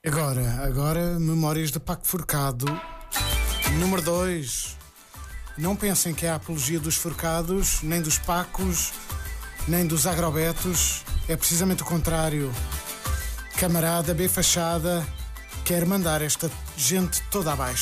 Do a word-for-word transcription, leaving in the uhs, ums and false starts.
Agora, agora, Memórias de Paco Forcado. Número dois. Não pensem que é a apologia dos forcados, nem dos pacos, nem dos agrobetos. É precisamente o contrário. Camarada B Fachada quer mandar esta gente toda abaixo.